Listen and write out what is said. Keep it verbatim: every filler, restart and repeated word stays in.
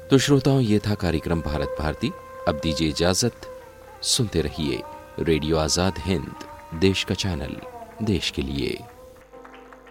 तो श्रोताओं, ये था कार्यक्रम भारत भारती। अब दीजिए इजाजत। सुनते रहिए रेडियो आजाद हिंद, देश का चैनल, देश के लिए।